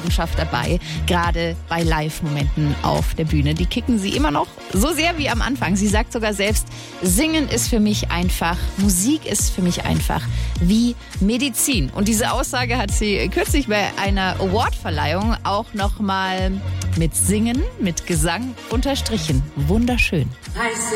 Leidenschaft dabei, gerade bei Live-Momenten auf der Bühne. Die kicken sie immer noch so sehr wie am Anfang. Sie sagt sogar selbst, Singen ist für mich einfach, Musik ist für mich einfach wie Medizin. Und diese Aussage hat sie kürzlich bei einer Award-Verleihung auch nochmal mit Singen, mit Gesang unterstrichen. Wunderschön.